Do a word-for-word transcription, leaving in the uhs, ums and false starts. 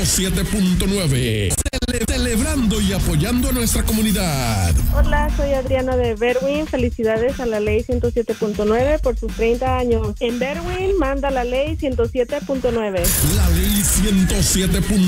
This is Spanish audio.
siete punto nueve. Cele- celebrando y apoyando a nuestra comunidad. Hola, soy Adriana de Berwyn. Felicidades a la ley ciento siete punto nueve por sus treinta años. En Berwyn manda la ley ciento siete punto nueve. La ley ciento siete punto nueve.